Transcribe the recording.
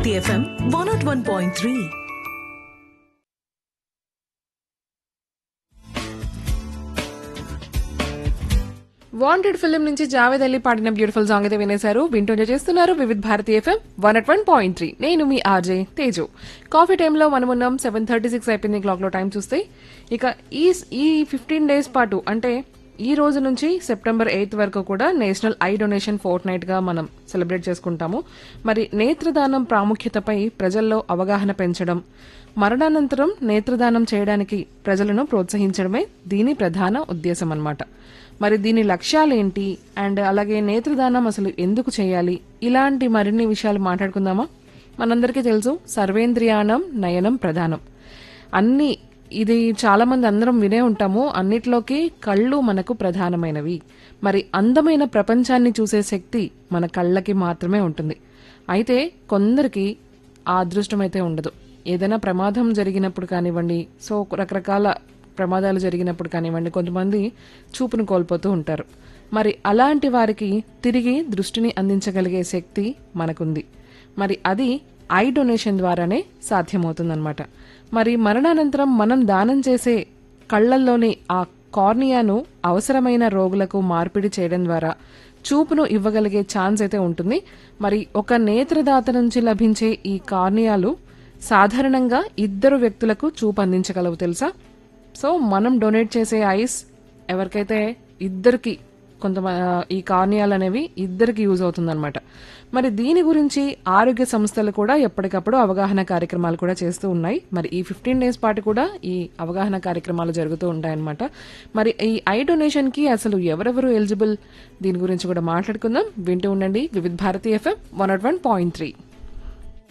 Bharati FM 101.3. Wanted film నుంచి జావేద్ అలీ పాడిన beautiful song అయితే వినేశారు. వింటూ చేస్తున్నారు వివిధ్ భారతి ఎఫ్ఎం 101.3. నేను మీ ఆర్జే తేజు. కాఫీ టైంలో మనం ఉన్నాం. 7:36 అయిపోయింది క్లాక్ లో టైం చూస్తే. ఇక ఈ 15 డేస్ పాటు అంటే ఈ రోజు నుంచి సెప్టెంబర్ 8 వరకు కూడా national eye donation fort night గా మనం సెలబ్రేట్ చేసుకుంటాము. మరి నేత్రదానం ప్రాముఖ్యతపై ప్రజల్లో అవగాహన పెంచడం, మరణానంతరం నేత్రదానం చేయడానికి ప్రజలను ప్రోత్సహించడమే దీని ప్రధాన ఉద్దేశం అన్నమాట. మరి దీని లక్ష్యాలేంటి అండ్ అలాగే నేత్రదానం అసలు ఎందుకు చేయాలి, ఇలాంటి మరిన్ని విషయాలు మాట్లాడుకుందామా? మనందరికీ తెలుసు సర్వేంద్రియాణం నయనం ప్రధానం. ఇది చాలా మంది అందరం వినే ఉంటాము. అన్నిట్లోకి కళ్ళు మనకు ప్రధానమైనవి. మరి అందమైన ప్రపంచాన్ని చూసే శక్తి మన కళ్ళకి మాత్రమే ఉంటుంది. అయితే కొందరికి ఆ అదృష్టం అయితే ఉండదు. ఏదైనా ప్రమాదం జరిగినప్పుడు కానివ్వండి, సో రకరకాల ప్రమాదాలు జరిగినప్పుడు కానివ్వండి, కొంతమంది చూపును కోల్పోతూ ఉంటారు. మరి అలాంటి వారికి తిరిగి దృష్టిని అందించగలిగే శక్తి మనకుంది. మరి అది ఐ డొనేషన్ ద్వారానే సాధ్యమవుతుందన్నమాట. మరి మరణానంతరం మనం దానం చేసే కళ్లల్లోని ఆ కార్నియాను అవసరమైన రోగులకు మార్పిడి చేయడం ద్వారా చూపును ఇవ్వగలిగే ఛాన్స్ అయితే ఉంటుంది. మరి ఒక నేత్రదాత నుంచి లభించే ఈ కార్నియాలు సాధారణంగా 2 వ్యక్తులకు చూపు అందించగలవు తెలుసా? సో మనం డొనేట్ చేసే ఐస్ ఎవరికైతే ఇద్దరికి ఈ కార్నియాలు అనేవి ఇద్దరికి యూజ్ అవుతుందన్నమాట. మరి దీని గురించి ఆరోగ్య సంస్థలు కూడా ఎప్పటికప్పుడు అవగాహన కార్యక్రమాలు కూడా చేస్తూ ఉన్నాయి. మరి ఈ 15 డేస్ పాటు కూడా ఈ అవగాహన కార్యక్రమాలు జరుగుతూ ఉంటాయన్నమాట. మరి ఈ ఐ డొనేషన్ కి అసలు ఎవరెవరు ఎలిజిబుల్, దీని గురించి కూడా మాట్లాడుకుందాం. వింటూ ఉండండి వివిధ్ భారతి ఎఫ్ఎం 101.3.